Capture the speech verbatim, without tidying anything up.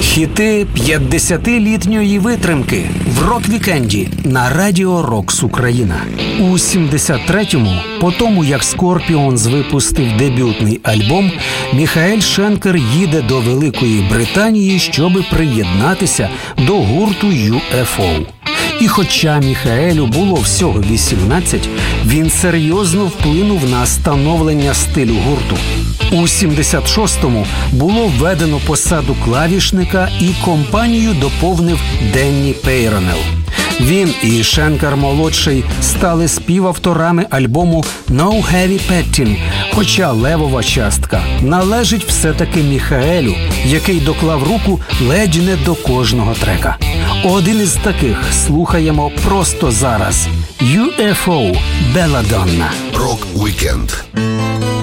Хіти п'ятдесятилітньої витримки в рок-вікенді на Радіо Рокс Україна. У сімдесят третьому, по тому як Скорпіонс випустив дебютний альбом, Міхаель Шенкер їде до Великої Британії, щоби приєднатися до гурту ю еф о. І хоча Міхаелю було всього вісімнадцять, він серйозно вплинув на становлення стилю гурту. У сімдесят шостому було введено посаду клавішника і компанію доповнив Денні Пейронел. Він і Шенкер-молодший стали співавторами альбому «No Heavy Petting», хоча левова частка належить все-таки Міхаелю, який доклав руку ледь не до кожного трека. Один із таких слухаємо просто зараз. ю еф о «Белладонна». Рок-вікенд.